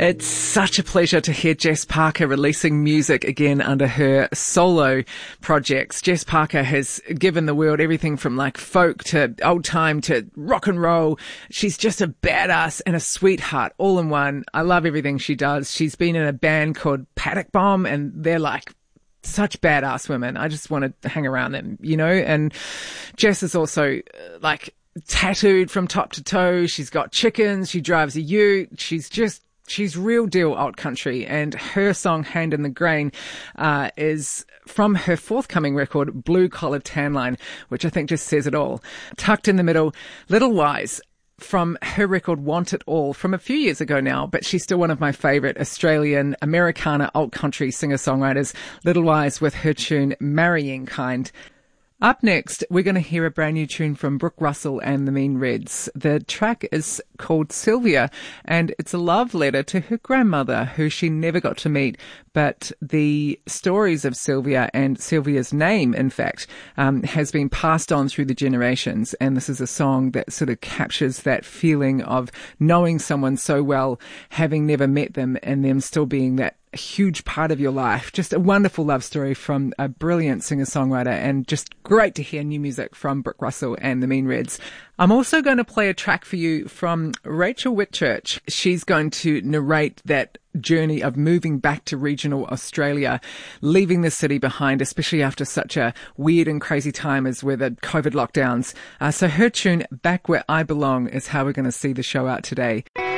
It's such a pleasure to hear Jess Parker releasing music again under her solo projects. Jess Parker has given the world everything from like folk to old time to rock and roll. She's just a badass and a sweetheart all in one. I love everything she does. She's been in a band called Paddock Bomb and they're like such badass women. I just want to hang around them, you know, and Jess is also like tattooed from top to toe. She's got chickens. She drives a ute. She's real deal alt country, and her song Hand in the Grain is from her forthcoming record Blue Collar Tan Line, which I think just says it all. Tucked in the middle, Little Wise from her record Want It All from a few years ago now, but she's still one of my favourite Australian Americana alt country singer-songwriters, Little Wise with her tune Marrying Kind. Up next, we're going to hear a brand new tune from Brooke Russell and the Mean Reds. The track is called Sylvia, and it's a love letter to her grandmother, who she never got to meet. But the stories of Sylvia and Sylvia's name, in fact, has been passed on through the generations. And this is a song that sort of captures that feeling of knowing someone so well, having never met them, and them still being that a huge part of your life. Just a wonderful love story from a brilliant singer-songwriter, and just great to hear new music from Brooke Russell and the Mean Reds. I'm also going to play a track for you from Rachel Whitchurch. She's going to narrate that journey of moving back to regional Australia, leaving the city behind, especially after such a weird and crazy time as with the COVID lockdowns. So her tune, Back Where I Belong, is how we're going to see the show out today.